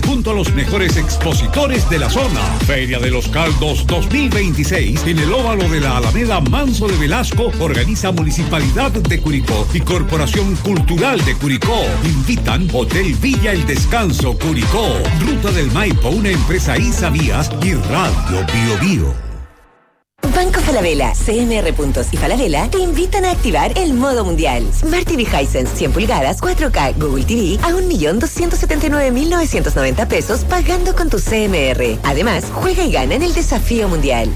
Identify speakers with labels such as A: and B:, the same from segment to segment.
A: junto a los mejores expositores de la zona. Feria de los Caldos 2026 en el óvalo de la Alameda Manso de Velasco, organiza Municipalidad de Curicó y Corporación Cultural de Curicó. Invitan Hotel Villa El Descanso Curicó, Ruta del Maipo, una empresa Isavías y Radio Bio Bio.
B: Banco Falabella, CMR Puntos y Falabella te invitan a activar el modo mundial. Smart TV Hisense 100 pulgadas 4K Google TV a 1.279.990 pesos pagando con tu CMR. Además, juega y gana en el desafío mundial.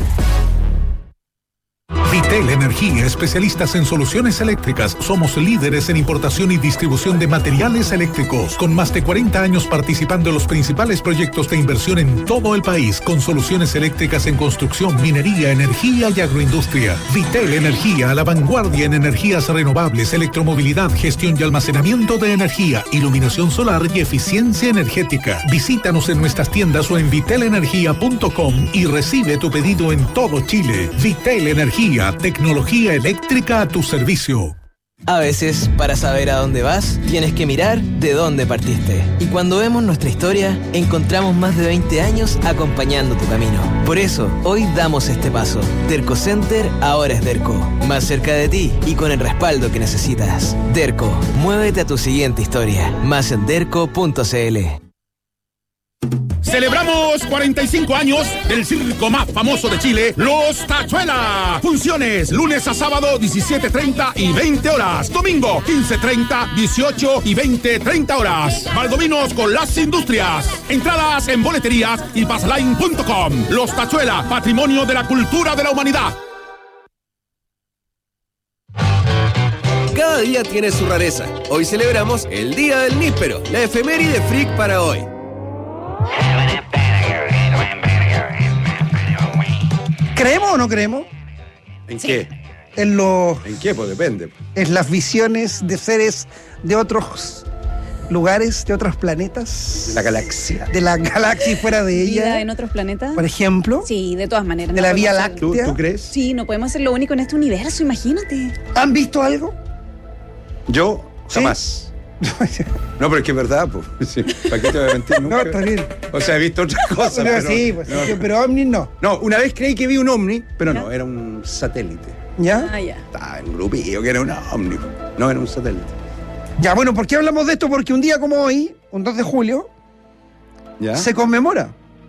A: Vitel Energía, especialistas en soluciones eléctricas. Somos líderes en importación y distribución de materiales eléctricos, con más de 40 años participando en los principales proyectos de inversión en todo el país, con soluciones eléctricas en construcción, minería, energía y agroindustria. Vitel Energía, a la vanguardia en energías renovables, electromovilidad, gestión y almacenamiento de energía, iluminación solar y eficiencia energética. Visítanos en nuestras tiendas o en vitelenergia.com y recibe tu pedido en todo Chile. Vitel Energía, tecnología eléctrica a tu servicio.
C: A veces, para saber a dónde vas, tienes que mirar de dónde partiste. Y cuando vemos nuestra historia, encontramos más de 20 años acompañando tu camino. Por eso, hoy damos este paso. Derco Center ahora es Derco. Más cerca de ti y con el respaldo que necesitas. Derco, muévete a tu siguiente historia. Más en derco.cl.
D: Celebramos 45 años del circo más famoso de Chile, Los Tachuela. Funciones lunes a sábado 17:30 y 20 horas. Domingo 15:30, 18 y 20:30 horas. Valdominos con las industrias. Entradas en boleterías y pasaline.com. Los Tachuela, patrimonio de la cultura de la humanidad.
E: Cada día tiene su rareza. Hoy celebramos el Día del Níspero, la efeméride freak para hoy.
F: ¿Creemos o no creemos?
G: ¿En qué?
F: ¿En
G: qué? Pues depende.
F: En las visiones de seres de otros lugares, de otros planetas.
G: La galaxia.
F: De la galaxia y fuera de ella.
H: ¿Vida en otros planetas?
F: Por ejemplo.
H: Sí, de todas maneras.
F: De la Vía Láctea.
G: ¿Tú crees?
H: Sí, no podemos ser lo único en este universo, imagínate.
F: ¿Han visto algo?
G: Yo, jamás. No, pero es que es verdad, pues. Sí, ¿para qué te voy a mentir nunca?
F: No, está bien.
G: O sea, he visto otras cosas.
F: Pero sí, pues, no. Pero ovnis no.
G: No, una vez creí que vi un ovni, pero no, era un satélite.
F: ¿Ya?
H: Ah, ya.
G: Estaba en grupillo que era un ovni. No, era un satélite.
F: Ya, bueno, ¿por qué hablamos de esto? Porque un día como hoy, un 2 de julio,
G: ¿ya?
F: Se conmemora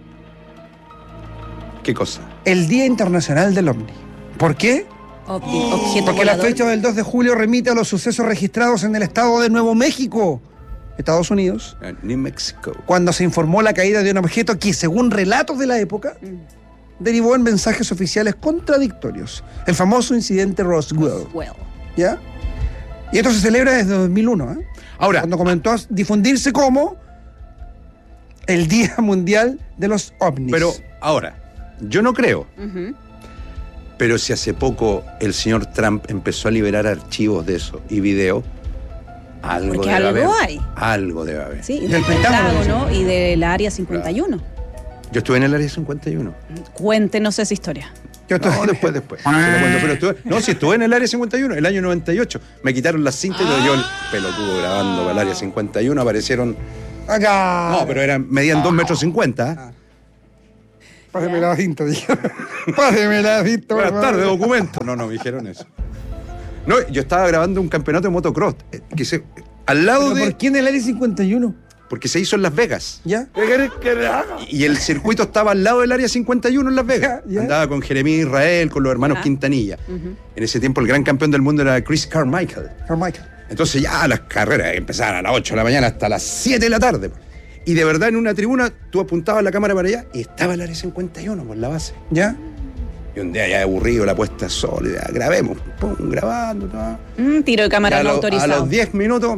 G: ¿Qué cosa?
F: el Día Internacional del OVNI. ¿Por qué?
H: Objeto
F: Porque
H: volador.
F: la fecha del 2 de julio remite a los sucesos registrados en el estado de Nuevo México, Estados Unidos,
G: New Mexico.
F: cuando se informó la caída de un objeto que, según relatos de la época, derivó en mensajes oficiales contradictorios. El famoso incidente Roswell. ¿Ya? Y esto se celebra desde 2001, ¿eh?
G: Ahora,
F: cuando comenzó a difundirse como el Día Mundial de los OVNIs.
G: Pero ahora, yo no creo.
H: Ujú.
G: Pero si hace poco el señor Trump empezó a liberar archivos de eso y videos, algo
H: Porque
G: debe
H: algo
G: haber.
H: hay.
G: Algo debe haber.
H: Sí,
F: Del
H: del
F: Pentágono,
H: Pentágono y del Área 51.
G: Yo estuve en el Área 51.
H: Cuéntenos esa historia.
F: Yo estoy-
G: No, después. Se lo cuento, pero estuve en el Área 51, el año 98. Me quitaron las cintas y yo el pelotudo grabando para el Área 51. Aparecieron...
F: Acá.
G: No, pero medían 2,50 m.
F: Páseme la cinta, dije. Páseme la cinta. por
G: Buenas
F: favor.
G: tardes, documento. No, me dijeron eso. No, yo estaba grabando un campeonato de motocross. Al lado
F: ¿Pero
G: de...
F: por qué en el Área 51?
G: Porque se hizo en Las Vegas.
F: ¿Ya?
G: Y el circuito estaba al lado del Área 51 en Las Vegas.
F: Ya.
G: Andaba con Jeremías Israel, con los hermanos Quintanilla. En ese tiempo el gran campeón del mundo era Chris Carmichael. Entonces ya las carreras empezaban a las 8 de la mañana hasta las 7 de la tarde. Y de verdad en una tribuna tú apuntabas la cámara para allá y estaba el Área 51 por la base.
F: ¿Ya?
G: Y un día ya aburrido, la puesta sólida, grabemos, pum, grabando, todo.
H: Tiro de cámara no
G: A
H: autorizado.
G: los 10 minutos...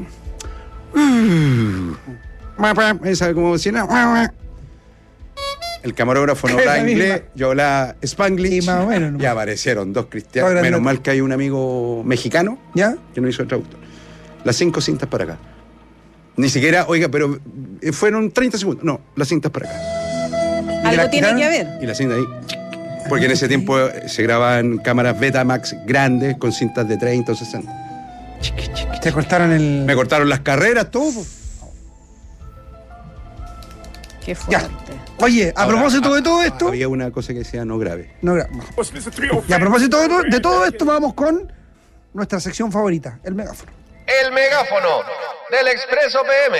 G: Esa como si nada. El camarógrafo no hablaba inglés, yo hablaba Spanglish.
F: Sí, más o menos, ¿no?
G: Y aparecieron dos cristianos.
F: Todo
G: Menos
F: grande.
G: mal que hay un amigo mexicano que no hizo el traductor. Las 5 cintas para acá. Ni siquiera, oiga, pero fueron 30 segundos. No, las cintas para acá.
H: Algo tiene que haber.
G: Y la cinta ahí. Porque en ese tiempo se grababan cámaras Betamax grandes con cintas de 30 o 60.
F: Te cortaron el...
G: Me cortaron las carreras, todo.
H: Qué fuerte.
F: Ya. Oye, a propósito de todo esto...
G: Había una cosa que decía no grave.
F: No grave. Y a propósito de todo esto, vamos con nuestra sección favorita, el megáfono.
I: El megáfono del Expreso PM.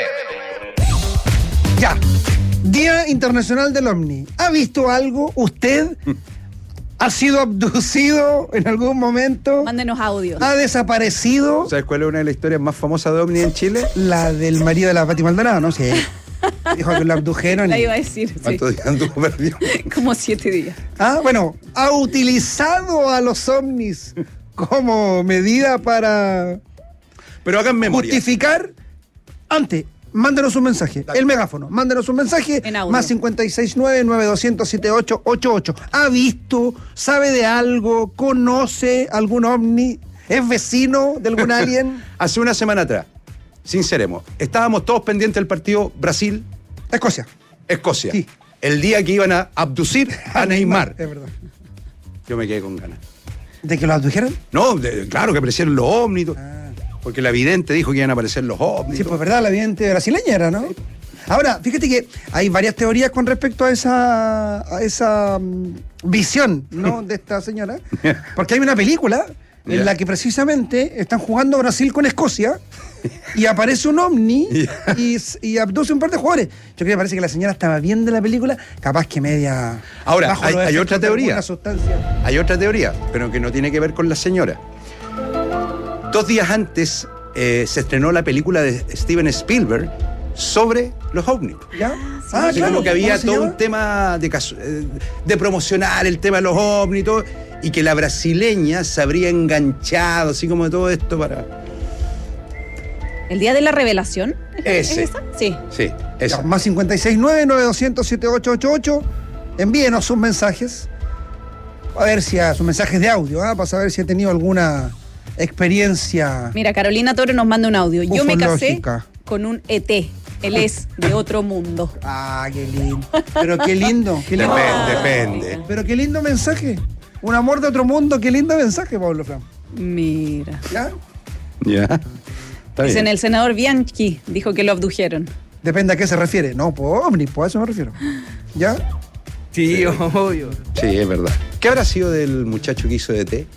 F: Ya. Día Internacional del OVNI. ¿Ha visto algo usted? ¿Ha sido abducido en algún momento?
H: Mándenos audios.
F: ¿Ha desaparecido?
G: ¿Sabes cuál es una de las historias más famosas de OVNI en Chile?
F: La del marido de la Pati Maldonado, ¿no? Sí. Dijo que lo abdujeron.
H: La iba a decir.
G: ¿Cuántos días anduvo perdido?
H: Como 7 días.
F: Ah, bueno, ha utilizado a los ovnis como medida para
G: Pero hagan memoria.
F: justificar. Antes, mándenos un mensaje.
G: Dale.
F: El megáfono. Mándenos un mensaje.
H: En audio.
F: Más 569-9200-7888. ¿Ha visto? ¿Sabe de algo? ¿Conoce algún ovni? ¿Es vecino de algún alien?
G: Hace una semana atrás, sinceremos, estábamos todos pendientes del partido Brasil-Escocia.
F: Sí.
G: El día que iban a abducir a Neymar.
F: Es verdad.
G: Yo me quedé con ganas.
F: ¿De que lo abdujeron?
G: No, claro que aparecieron los ovnis. Porque la vidente dijo que iban a aparecer los ovnis.
F: Sí, pues verdad, la vidente brasileña era, ¿no? Ahora, fíjate que hay varias teorías con respecto a esa visión, ¿no? De esta señora. Porque hay una película en la que precisamente están jugando Brasil con Escocia y aparece un ovni y abduce un par de jugadores. Yo creo que parece que la señora estaba viendo la película, capaz que media...
G: Ahora,
F: bajo los
G: hay
F: efectos
G: otra
F: de
G: teoría.
F: alguna sustancia.
G: Hay otra teoría, pero que no tiene que ver con la señora. 2 días antes se estrenó la película de Steven Spielberg sobre los ovnis.
F: ¿Ya?
G: Así como que había todo un tema de promocionar el tema de los ovnis y todo, y que la brasileña se habría enganchado, así como de todo esto para...
H: ¿El día de la revelación?
G: Ese.
H: ¿Es esa? Sí.
G: Sí, eso.
F: Ya, más 569-9200-7888. Envíenos sus mensajes. A ver si sus mensajes de audio, para saber si ha tenido alguna experiencia.
H: Mira, Carolina Toro nos manda un audio. Yo me casé
F: ufológica.
H: con un ET. Él es de otro mundo.
F: Ah, qué lindo. Pero qué lindo. Qué lindo.
G: Depende.
F: Pero qué lindo mensaje. Un amor de otro mundo. Qué lindo mensaje, Pablo Fran.
H: Mira.
F: ¿Ya?
G: Ya. Está
H: Dicen,
G: bien.
H: el senador Bianchi dijo que lo abdujeron.
F: Depende a qué se refiere. No, pues ovni, pues a eso me refiero. ¿Ya?
C: Sí, obvio.
G: Sí, es verdad. ¿Qué habrá sido del muchacho que hizo de T?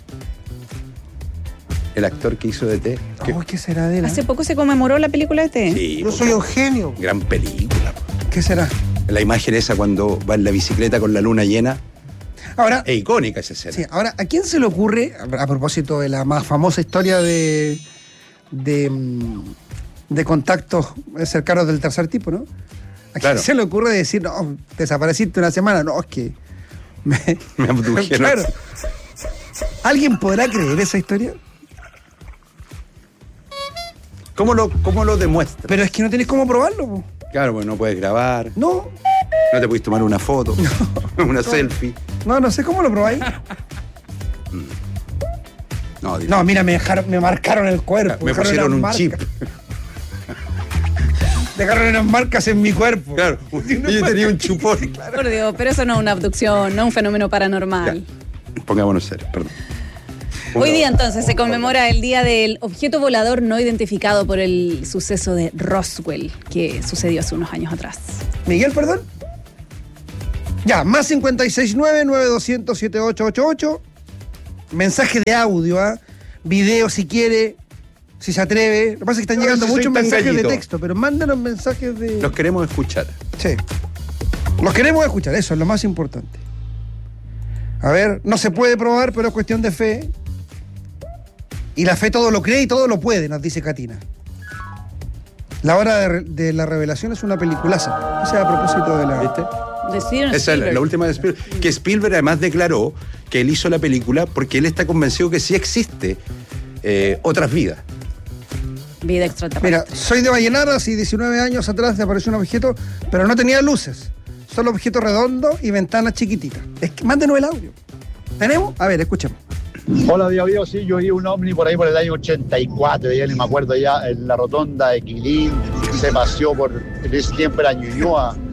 G: El actor que hizo de T.
F: ¿Qué será de él?
H: Hace poco se conmemoró la película ET.
G: Sí,
F: Yo soy Eugenio.
G: gran película.
F: ¿Qué será?
G: La imagen esa cuando va en la bicicleta con la luna llena.
F: Ahora,
G: Es icónica esa escena.
F: sí, ahora, ¿a quién se le ocurre, a propósito de la más famosa historia de contactos cercanos del tercer tipo, ¿no? ¿A quién
G: Claro.
F: se le ocurre decir, no, desapareciste una semana? No, es que...
G: Me abdujeron.
F: Claro. ¿Alguien podrá creer esa historia?
G: ¿Cómo lo demuestra?
F: Pero es que no tenés cómo probarlo, po.
G: Claro, pues no puedes grabar,
F: No,
G: no te puedes tomar una foto, una selfie.
F: no sé cómo lo probáis.
G: No,
F: No, mira, me marcaron el cuerpo.
G: me
F: dejaron
G: pusieron
F: unas
G: un chip.
F: marcas. Dejaron unas marcas en mi cuerpo.
G: Claro, yo tenía un chupón.
H: Por Dios, pero eso no es una abducción, no es un fenómeno paranormal.
G: Pongámonos serios, perdón.
H: Hoy día entonces se conmemora el día del objeto volador no identificado por el suceso de Roswell que sucedió hace unos años atrás.
F: Miguel, perdón. Ya, más 569-9200-7888. Mensaje de audio, video si quiere, si se atreve. Lo que pasa es que están
G: No,
F: llegando
G: si soy
F: muchos
G: tan
F: mensajes
G: gallito.
F: de texto, pero mándanos mensajes de...
G: Los queremos escuchar.
F: Sí. Los queremos escuchar, eso es lo más importante. A ver, no se puede probar, pero es cuestión de fe. Y la fe todo lo cree y todo lo puede, nos dice Katina. La hora de la revelación es una peliculaza. O sea, a propósito de la...
G: ¿Viste?
H: De Steven
G: Esa es
H: Spielberg.
G: la última de Spielberg. Que Spielberg además declaró que él hizo la película porque él está convencido que sí existe otras vidas.
H: Vida extraterrestre.
F: Mira, soy de Vallenar, así 19 años atrás apareció un objeto, pero no tenía luces. Solo objeto redondo y ventanas chiquititas. Es que mándenos el audio. ¿Tenemos? A ver, escuchemos.
J: Hola, Dios, sí, yo vi un ovni por ahí por el año 84, ya ni me acuerdo, ya en la rotonda de Quilín, se paseó por, en ese tiempo era Ñuñoa,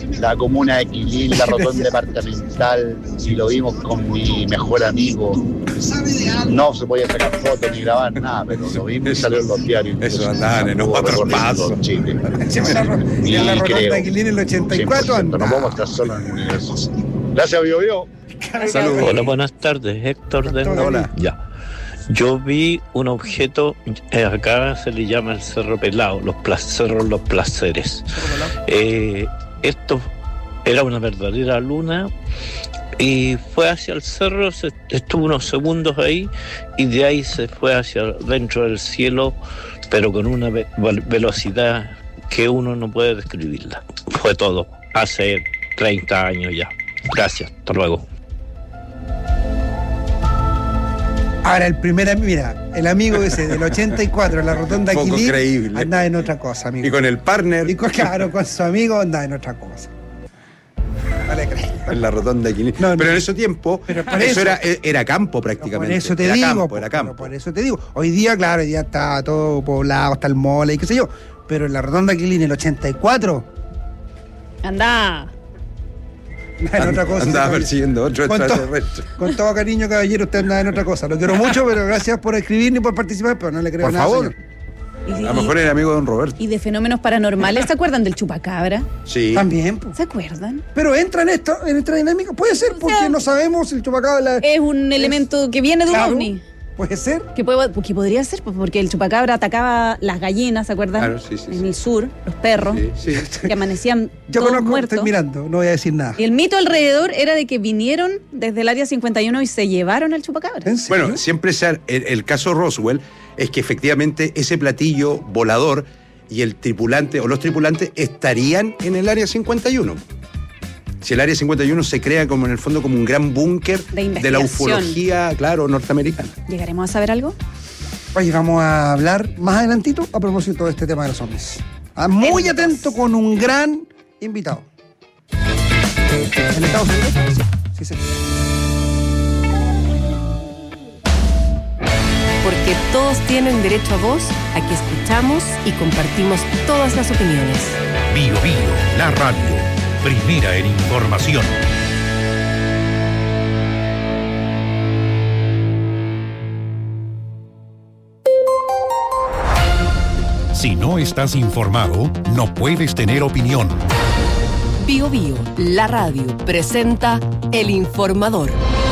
J: la comuna de Quilín, la rotonda departamental, y lo vimos con mi mejor amigo. No se podía sacar fotos ni grabar nada, pero lo vimos y salió en los diarios.
G: Eso andaban en otro paso.
J: Chile.
F: Y en la rotonda de Quilín en el 84
J: no podemos estar solos en el universo. Gracias, Bio.
G: Saludos.
K: Hola, buenas tardes, Héctor de
G: Hola.
K: Ya. Yo vi un objeto, acá se le llama el Cerro Pelado, Cerro Los Placeres. Esto era una verdadera luna y fue hacia el cerro, estuvo unos segundos ahí y de ahí se fue hacia dentro del cielo, pero con una velocidad que uno no puede describirla. Fue todo, hace 30 años ya. Gracias, hasta luego.
F: Ahora, el amigo ese del 84 en la rotonda
G: Poco
F: Quilín
G: creíble.
F: andaba en otra cosa, amigo.
G: Y con el partner.
F: Claro, con su amigo andaba en otra cosa. Vale,
G: en la rotonda de Quilín. Pero en ese tiempo, eso era campo prácticamente.
F: Por eso te
G: era
F: digo.
G: Campo, era campo.
F: Por eso te digo. Hoy día, claro, hoy día está todo poblado, está el mole y qué sé yo. Pero en la rotonda Quilín, el 84.
H: Anda.
F: En otra cosa.
G: Andaba persiguiendo otro extraterrestre.
F: Con todo cariño, caballero, usted anda en otra cosa. Lo quiero mucho, pero gracias por escribir y por participar, pero no le creo nada. Por favor.
G: A lo mejor era amigo de don Roberto.
H: Y de fenómenos paranormales, ¿se acuerdan del chupacabra?
G: Sí.
F: También.
H: ¿Se acuerdan?
F: Pero entra en esta dinámica. Puede ser, porque no sabemos si el chupacabra
H: es un elemento que viene de un ovni.
F: Puede ser.
H: Que podría ser, porque el chupacabra atacaba las gallinas, ¿se acuerdan?
G: Claro, sí.
H: En el sur, los perros, que amanecían todos muertos.
F: Estoy mirando, no voy a decir nada.
H: Y el mito alrededor era de que vinieron desde el área 51 y se llevaron al chupacabra.
G: Bueno, siempre el caso Roswell es que efectivamente ese platillo volador y el tripulante o los tripulantes estarían en el área 51. Si el área 51 se crea como en el fondo como un gran búnker de la ufología, claro, norteamericana.
H: ¿Llegaremos a saber algo?
F: Oye, vamos a hablar más adelantito a propósito de este tema de los ovnis. Muy atento con un gran invitado. ¿En Estados Unidos? Sí.
L: Porque todos tienen derecho a voz, aquí escuchamos y compartimos todas las opiniones.
A: Bio, la radio. Primera en información. Si no estás informado, no puedes tener opinión.
L: Bio, la radio, presenta El Informador.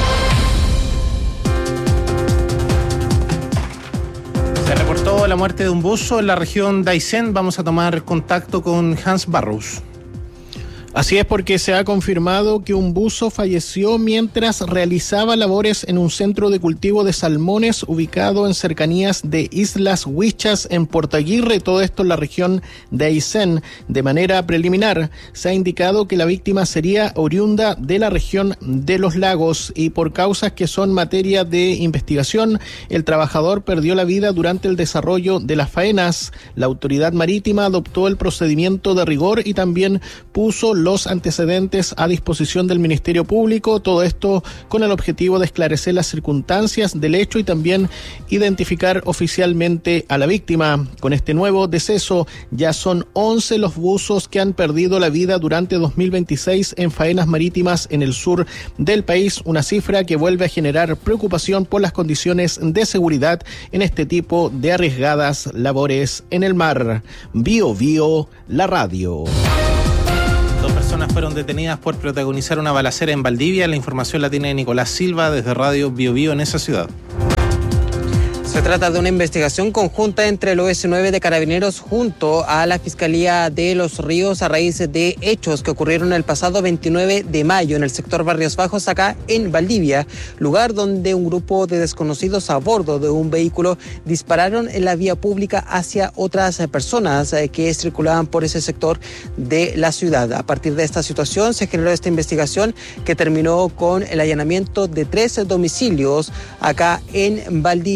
M: Se reportó la muerte de un buzo en la región de Aysén. Vamos a tomar contacto con Hans Barrows.
N: Así es, porque se ha confirmado que un buzo falleció mientras realizaba labores en un centro de cultivo de salmones ubicado en cercanías de Islas Huichas en Puerto Aguirre, todo esto en la región de Aysén. De manera preliminar, se ha indicado que la víctima sería oriunda de la región de Los Lagos y por causas que son materia de investigación, el trabajador perdió la vida durante el desarrollo de las faenas. La autoridad marítima adoptó el procedimiento de rigor y también puso los antecedentes a disposición del Ministerio Público, todo esto con el objetivo de esclarecer las circunstancias del hecho y también identificar oficialmente a la víctima. Con este nuevo deceso, ya son 11 los buzos que han perdido la vida durante 2026 en faenas marítimas en el sur del país, una cifra que vuelve a generar preocupación por las condiciones de seguridad en este tipo de arriesgadas labores en el mar. Bio, la radio.
M: Fueron detenidas por protagonizar una balacera en Valdivia. La información la tiene Nicolás Silva desde Radio Bio en esa ciudad.
O: Se trata de una investigación conjunta entre el OS9 de Carabineros junto a la Fiscalía de Los Ríos a raíz de hechos que ocurrieron el pasado 29 de mayo en el sector Barrios Bajos, acá en Valdivia, lugar donde un grupo de desconocidos a bordo de un vehículo dispararon en la vía pública hacia otras personas que circulaban por ese sector de la ciudad. A partir de esta situación se generó esta investigación que terminó con el allanamiento de 3 domicilios acá en Valdivia,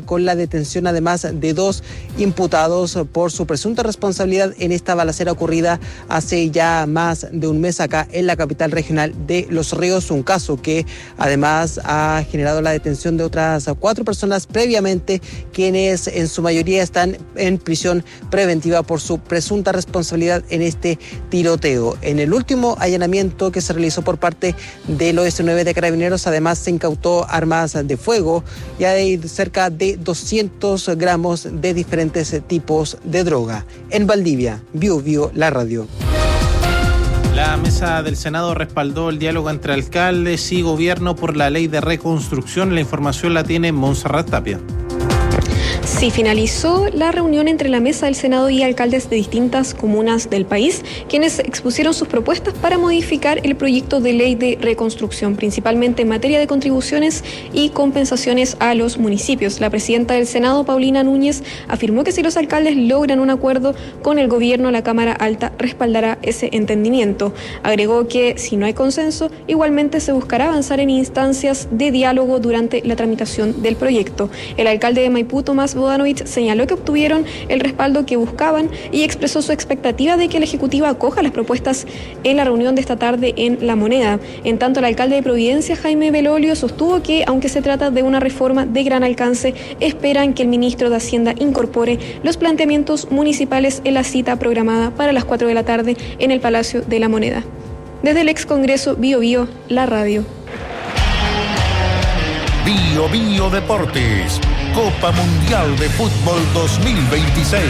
O: con la detención además de 2 imputados por su presunta responsabilidad en esta balacera ocurrida hace ya más de un mes acá en la capital regional de Los Ríos, un caso que además ha generado la detención de otras 4 personas previamente, quienes en su mayoría están en prisión preventiva por su presunta responsabilidad en este tiroteo. En el último allanamiento que se realizó por parte del OS9 de Carabineros, además se incautó armas de fuego y hay cerca de 200 gramos de diferentes tipos de droga. En Valdivia, Bio, la radio.
M: La mesa del Senado respaldó el diálogo entre alcaldes y gobierno por la ley de reconstrucción. La información la tiene Montserrat Tapia.
P: Sí, finalizó la reunión entre la mesa del Senado y alcaldes de distintas comunas del país, quienes expusieron sus propuestas para modificar el proyecto de ley de reconstrucción, principalmente en materia de contribuciones y compensaciones a los municipios. La presidenta del Senado, Paulina Núñez, afirmó que si los alcaldes logran un acuerdo con el gobierno, la Cámara Alta respaldará ese entendimiento. Agregó que si no hay consenso, igualmente se buscará avanzar en instancias de diálogo durante la tramitación del proyecto. El alcalde de Maipú, Tomás Bodanovich, señaló que obtuvieron el respaldo que buscaban y expresó su expectativa de que el Ejecutivo acoja las propuestas en la reunión de esta tarde en La Moneda. En tanto, el alcalde de Providencia, Jaime Belolio, sostuvo que, aunque se trata de una reforma de gran alcance, esperan que el ministro de Hacienda incorpore los planteamientos municipales en la cita programada para las 4 de la tarde en el Palacio de La Moneda. Desde el ex Congreso Bio, la radio.
A: Bio Deportes. Copa Mundial de Fútbol 2026.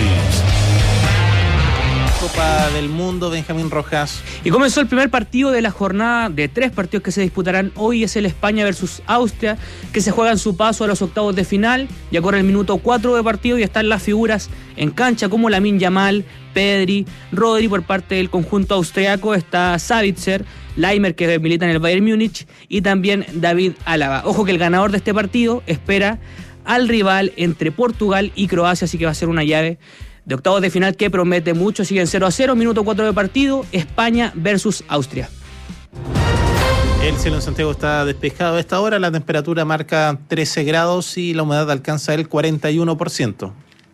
M: Copa del Mundo, Benjamín Rojas.
Q: Y comenzó el primer partido de la jornada de 3 partidos que se disputarán hoy. Es el España versus Austria, que se juegan su paso a los octavos de final. Ya corre el minuto 4 de partido y están las figuras en cancha como Lamine Yamal, Pedri, Rodri por parte del conjunto austriaco. Está Savitzer, Leimer, que milita en el Bayern Múnich, y también David Alaba. Ojo que el ganador de este partido espera al rival entre Portugal y Croacia, así que va a ser una llave de octavos de final que promete mucho. Siguen 0-0, minuto 4 de partido, España versus Austria.
M: El cielo en Santiago está despejado a esta hora, la temperatura marca 13 grados y la humedad alcanza el 41%.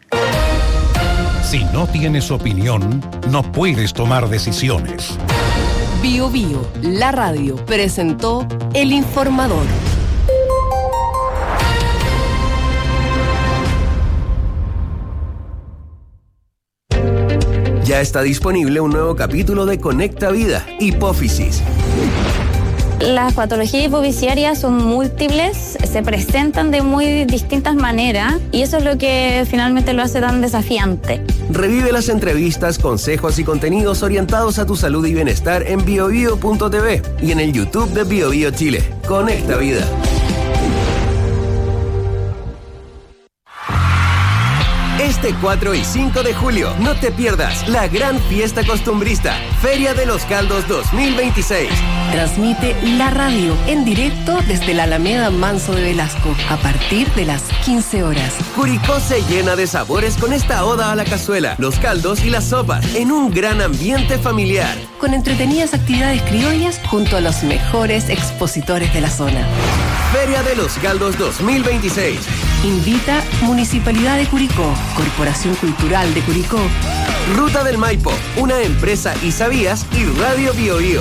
A: Si no tienes opinión, no puedes tomar decisiones.
L: Bio, la radio, presentó El Informador.
E: Ya está disponible un nuevo capítulo de Conecta Vida, hipófisis.
R: Las patologías hipofisiarias son múltiples, se presentan de muy distintas maneras y eso es lo que finalmente lo hace tan desafiante.
E: Revive las entrevistas, consejos y contenidos orientados a tu salud y bienestar en biobio.tv y en el YouTube de Bio Chile. Conecta Vida. Este 4 y 5 de julio, no te pierdas la gran fiesta costumbrista, Feria de los Caldos 2026.
L: Transmite la radio en directo desde la Alameda Manso de Velasco a partir de las 15 horas.
E: Curicó se llena de sabores con esta oda a la cazuela, los caldos y las sopas en un gran ambiente familiar.
L: Con entretenidas actividades criollas junto a los mejores expositores de la zona.
E: Feria de los Caldos 2026.
L: Invita Municipalidad de Curicó, Corporación Cultural de Curicó,
E: Ruta del Maipo, una empresa Isabías y Radio Bio.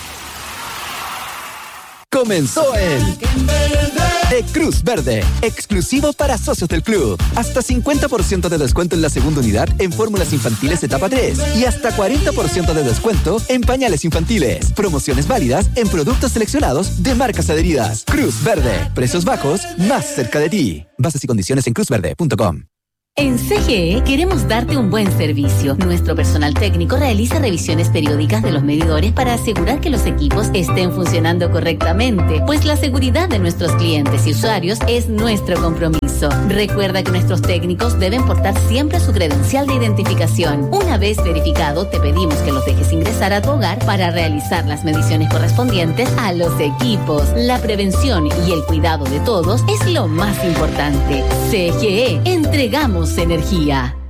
S: Comenzó el de Cruz Verde, exclusivo para socios del club. Hasta 50% de descuento en la segunda unidad en fórmulas infantiles etapa 3 y hasta 40% de descuento en pañales infantiles. Promociones válidas en productos seleccionados de marcas adheridas. Cruz Verde, precios bajos, más cerca de ti. Bases y condiciones en cruzverde.com.
T: En CGE queremos darte un buen servicio. Nuestro personal técnico realiza revisiones periódicas de los medidores para asegurar que los equipos estén funcionando correctamente, pues la seguridad de nuestros clientes y usuarios es nuestro compromiso. Recuerda que nuestros técnicos deben portar siempre su credencial de identificación. Una vez verificado, te pedimos que los dejes ingresar a tu hogar para realizar las mediciones correspondientes a los equipos. La prevención y el cuidado de todos es lo más importante. CGE, entregamos energía.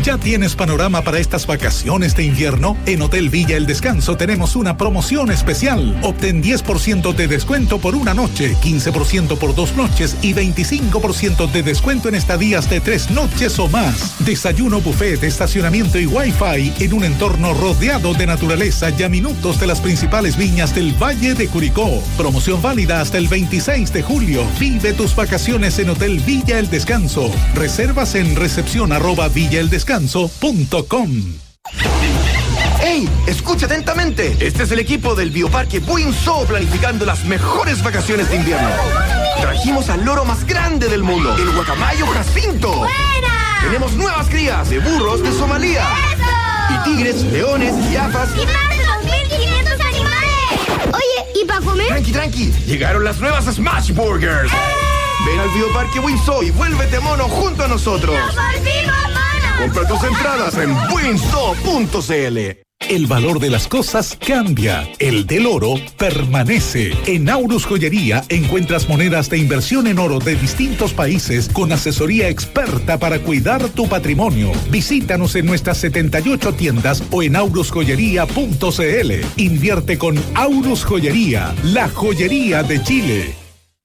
A: ¿Ya tienes panorama para estas vacaciones de invierno? En Hotel Villa El Descanso tenemos una promoción especial. Obtén 10% de descuento por una noche, 15% por 2 noches y 25% de descuento en estadías de 3 noches o más. Desayuno, buffet, estacionamiento y Wi-Fi en un entorno rodeado de naturaleza y a minutos de las principales viñas del Valle de Curicó. Promoción válida hasta el 26 de julio. Vive tus vacaciones en Hotel Villa El Descanso. Reservas en recepción@villaeldescanso.com.
U: ¡Ey! Escucha atentamente. Este es el equipo del Bioparque Buinzó planificando las mejores vacaciones de invierno. Trajimos al loro más grande del mundo, el guacamayo Jacinto. ¡Buena! Tenemos nuevas crías de burros de Somalia. ¡Eso! Y tigres, leones, jirafas.
V: ¡Y más de 2.500 animales! Oye, ¿y para comer?
U: Tranqui. Llegaron las nuevas Smash Burgers. Ven al Bioparque Buinzó y vuélvete mono junto a nosotros.
V: ¡Nos volvimos monos!
U: Compra tus entradas en buinzó.cl.
A: El valor de las cosas cambia. El del oro permanece. En Aurus Joyería encuentras monedas de inversión en oro de distintos países con asesoría experta para cuidar tu patrimonio. Visítanos en nuestras 78 tiendas o en aurusjoyería.cl. Invierte con Aurus Joyería, la joyería de Chile.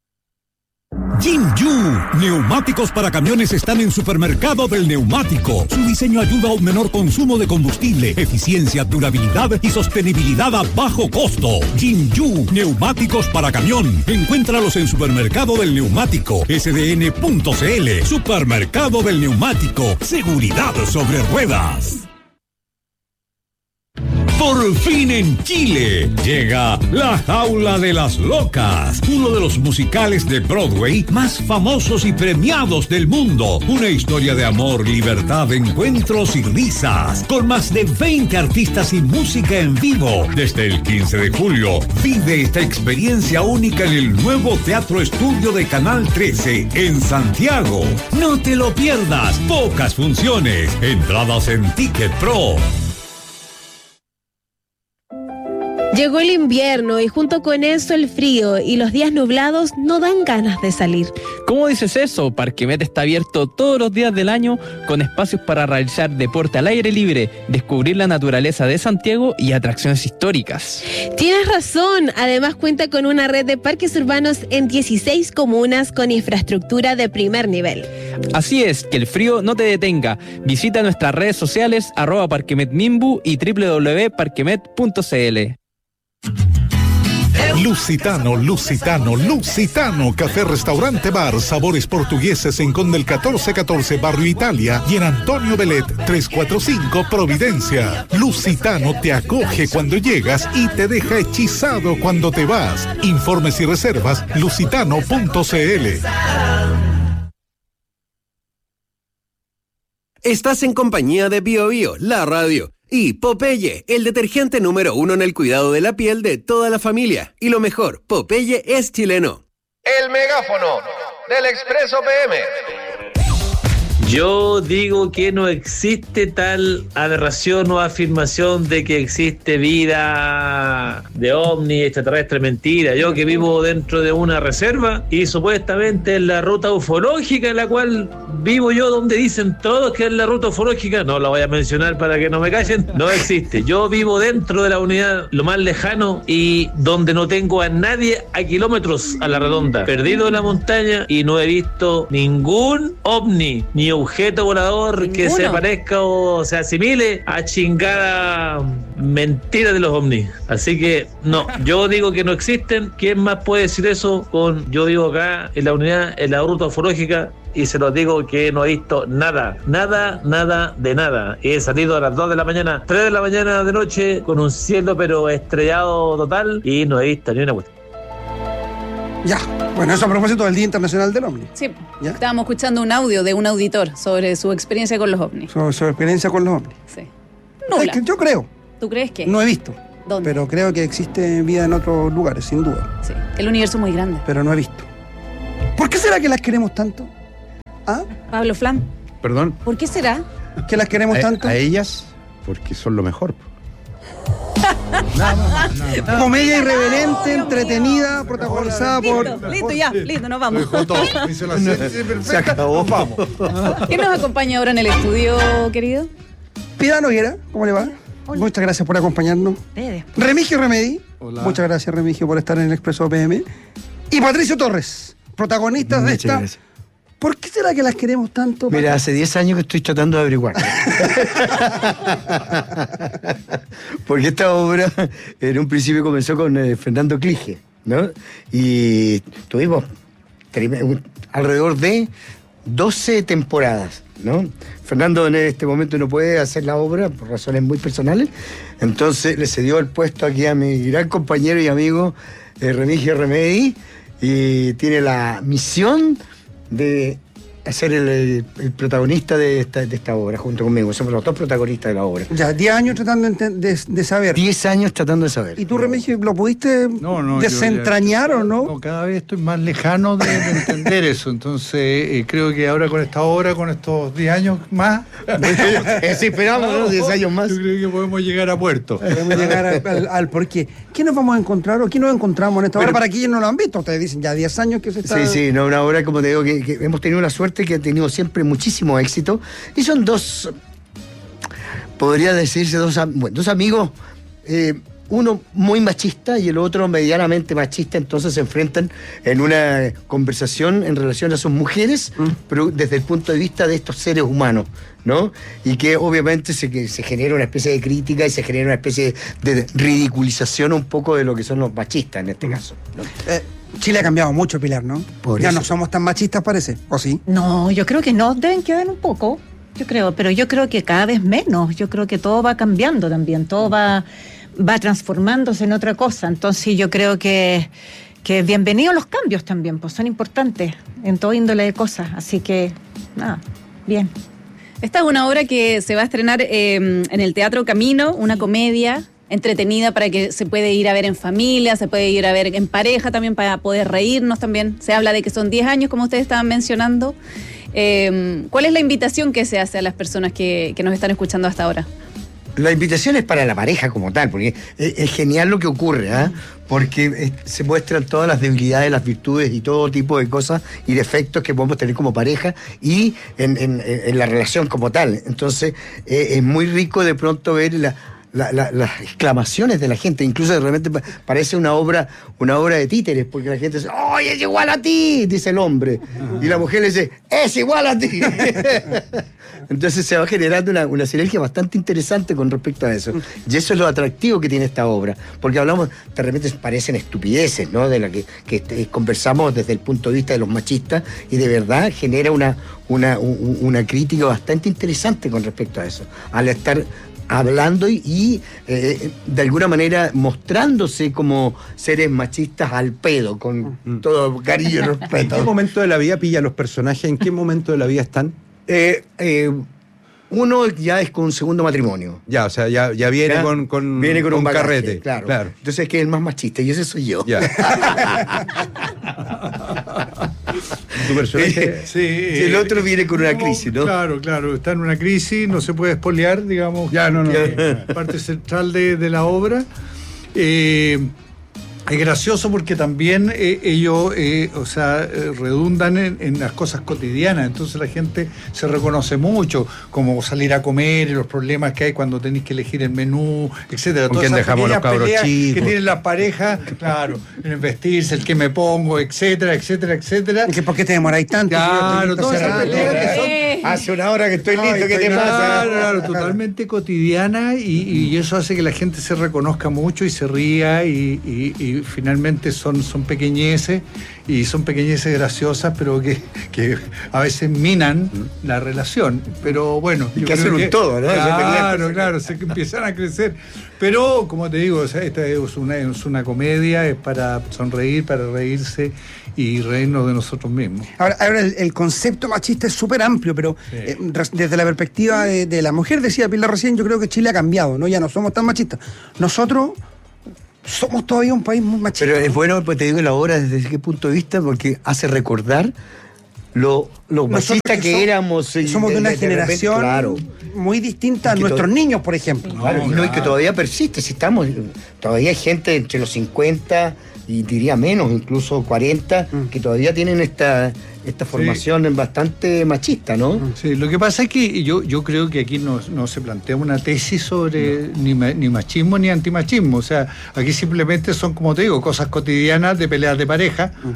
W: Jinju, neumáticos para camiones están en Supermercado del Neumático. Su diseño ayuda a un menor consumo de combustible, eficiencia, durabilidad y sostenibilidad a bajo costo. Jinju, neumáticos para camión. Encuéntralos en Supermercado del Neumático, sdn.cl. Supermercado del Neumático, seguridad sobre ruedas. Por fin en Chile llega La Jaula de las Locas, uno de los musicales de Broadway más famosos y premiados del mundo. Una historia de amor, libertad, encuentros y risas, con más de 20 artistas y música en vivo. Desde el 15 de julio, vive esta experiencia única en el nuevo Teatro Estudio de Canal 13 en Santiago. No te lo pierdas, pocas funciones, entradas en Ticket Pro.
X: Llegó el invierno y junto con eso el frío y los días nublados no dan ganas de salir.
C: ¿Cómo dices eso? Parquemet está abierto todos los días del año con espacios para realizar deporte al aire libre, descubrir la naturaleza de Santiago y atracciones históricas.
X: Tienes razón, además cuenta con una red de parques urbanos en 16 comunas con infraestructura de primer nivel.
C: Así es, que el frío no te detenga. Visita nuestras redes sociales @parquemetmimbu y www.parquemet.cl.
A: Lusitano, Café Restaurante Bar, sabores portugueses en Conde el 1414, Barrio Italia, y en Antonio Belet 345, Providencia. Lusitano te acoge cuando llegas y te deja hechizado cuando te vas. Informes y reservas, lusitano.cl.
E: Estás en compañía de BioBio, la radio. Y Popeye, el detergente número 1 en el cuidado de la piel de toda la familia. Y lo mejor, Popeye es chileno.
I: El megáfono del Expreso PM.
K: Yo digo que no existe tal aberración o afirmación de que existe vida de ovni, extraterrestre, mentira. Yo que vivo dentro de una reserva y supuestamente en la ruta ufológica en la cual vivo yo, donde dicen todos que es la ruta ufológica, no la voy a mencionar para que no me callen, no existe. Yo vivo dentro de la unidad lo más lejano y donde no tengo a nadie a kilómetros a la redonda, perdido en la montaña, y no he visto ningún ovni ni objeto volador que se parezca o se asimile a chingada mentira de los ovnis. Así que no, yo digo que no existen. ¿Quién más puede decir eso? Yo vivo acá en la unidad, en la ruta ufológica, y se los digo que no he visto nada de nada. He salido a las 2 de la mañana, 3 de la mañana de noche, con un cielo pero estrellado total, y no he visto ni una cuestión.
F: Ya, bueno, eso a propósito del Día Internacional del OVNI.
H: Sí, ¿ya? Estábamos escuchando un audio de un auditor sobre su experiencia con los ovnis.
F: Sobre su experiencia con los ovnis.
H: Sí. Nula.
F: Es que yo creo.
H: ¿Tú crees que?
F: No he visto.
H: ¿Dónde?
F: Pero creo que existe vida en otros lugares, sin duda.
H: Sí, el universo es muy grande.
F: Pero no he visto. ¿Por qué será que las queremos tanto? ¿Ah?
H: Pablo Flan.
G: ¿Perdón?
H: ¿Por qué será?
F: ¿Que las queremos tanto?
G: A ellas, porque son lo mejor.
F: Nada más. Comedia irreverente, entretenida, protagonizada por...
H: Listo, nos vamos.
G: Se acabó, vamos.
H: ¿Quién nos acompaña ahora en el estudio, querido?
F: Piedad Noguera, ¿cómo le va? Hola. Muchas gracias por acompañarnos. Remigio Remedi.
B: Hola.
F: Muchas gracias, Remigio, por estar en el Expreso PM. Y Patricio Torres, protagonistas de esta...
B: Gracias.
F: ¿Por qué será que las queremos tanto?
B: Mira, hace 10 años que estoy tratando de averiguar. Porque esta obra en un principio comenzó con Fernando Clige, ¿no? Y tuvimos alrededor de 12 temporadas, ¿no? Fernando en este momento no puede hacer la obra por razones muy personales, entonces le cedió el puesto aquí a mi gran compañero y amigo Remigio Remedi, y tiene la misión de ser el protagonista de esta obra junto conmigo. Somos los dos protagonistas de la obra.
F: Ya, 10 años tratando de saber.
B: 10 años tratando de saber.
F: ¿Y tú, Remigio, lo pudiste desentrañar o no?
D: No, cada vez estoy más lejano de entender eso. Entonces, creo que ahora con esta obra, con estos 10 años más...
B: Sí, esperamos, ¿no? 10 años más.
D: Yo creo que podemos llegar a puerto.
F: Podemos llegar al porqué. ¿Qué nos vamos a encontrar o qué nos encontramos en esta obra? Para quienes no lo han visto, ustedes dicen ya 10 años que se está...
B: Sí, no, una obra, como te digo, que hemos tenido la suerte que ha tenido siempre muchísimo éxito. Y son dos, podría decirse, dos amigos, uno muy machista y el otro medianamente machista, entonces se enfrentan en una conversación en relación a sus mujeres, pero desde el punto de vista de estos seres humanos, ¿no? Y que obviamente se genera una especie de crítica y se genera una especie de ridiculización un poco de lo que son los machistas en este caso, ¿no?
F: Chile ha cambiado mucho, Pilar, ¿no? Ya no somos tan machistas, parece, ¿o sí?
J: No, yo creo que no, deben quedar un poco, pero yo creo que cada vez menos. Yo creo que todo va cambiando también, todo va transformándose en otra cosa. Entonces yo creo que bienvenidos los cambios también, pues son importantes en todo índole de cosas. Así que, nada, bien.
H: Esta es una obra que se va a estrenar en el Teatro Camino, una comedia entretenida para que se puede ir a ver en familia, se puede ir a ver en pareja también para poder reírnos también. Se habla de que son 10 años, como ustedes estaban mencionando. ¿Cuál es la invitación que se hace a las personas que nos están escuchando hasta ahora?
B: La invitación es para la pareja como tal, porque es genial lo que ocurre, ¿eh? Porque se muestran todas las debilidades, las virtudes y todo tipo de cosas y defectos que podemos tener como pareja y en la relación como tal. Entonces es muy rico de pronto ver las exclamaciones de la gente, incluso de repente parece una obra de títeres, porque la gente dice, ¡oye, es igual a ti!, dice el hombre, y la mujer le dice, ¡es igual a ti! Entonces se va generando una sinergia bastante interesante con respecto a eso, y eso es lo atractivo que tiene esta obra, porque hablamos, de repente parecen estupideces, ¿no?, de la que conversamos desde el punto de vista de los machistas, y de verdad genera una crítica bastante interesante con respecto a eso, al estar hablando y de alguna manera mostrándose como seres machistas al pedo, con todo cariño y respeto.
G: ¿En qué momento de la vida pilla los personajes? ¿En qué momento de la vida están?
B: Uno ya es con un segundo matrimonio.
G: Ya, o sea, ya viene con
B: un bagaje,
G: carrete.
B: Claro. Entonces es que es el más machista y ese soy yo.
G: Ya. ¿Tu personaje?
D: Sí,
B: y el otro viene con una crisis, ¿no?
D: Claro, está en una crisis, no se puede espolear, digamos. Parte central de la obra. Es gracioso porque también ellos, redundan en las cosas cotidianas, entonces la gente se reconoce mucho, como salir a comer y los problemas que hay cuando tenéis que elegir el menú, etcétera.
G: ¿Con quién dejamos los cabros chicos?
D: Que tienen las parejas, claro, en el vestirse, el que me pongo, etcétera.
F: ¿Por qué te demoráis tanto?
D: Claro, todas esas peleas que son...
B: Hace una hora que estoy listo, ¿qué te pasa?
D: Claro, totalmente cotidiana y eso hace que la gente se reconozca mucho y se ría y finalmente son pequeñeces y son pequeñeces graciosas, pero que a veces minan la relación. Pero bueno,
B: que hacen un todo, ¿no?
D: Claro, se empiezan a crecer. Pero, como te digo, esta es una comedia, es para sonreír, para reírse y reírnos de nosotros mismos.
F: Ahora el concepto machista es súper amplio, pero desde la perspectiva de la mujer, decía Pilar recién, yo creo que Chile ha cambiado, ¿no? Ya no somos tan machistas. Nosotros somos todavía un país muy machista.
B: Pero es bueno, pues te digo, la obra desde qué punto de vista, porque hace recordar los machistas que éramos.
F: Somos de una generación
B: claro,
F: muy distinta a nuestros niños, por ejemplo.
B: Y que todavía persiste. Si estamos, todavía hay gente entre los 50 y diría menos, incluso 40, que todavía tienen esta formación bastante machista, ¿no?
D: Sí, lo que pasa es que yo creo que aquí no se plantea una tesis sobre ni machismo ni antimachismo. O sea, aquí simplemente son, como te digo, cosas cotidianas de peleas de pareja,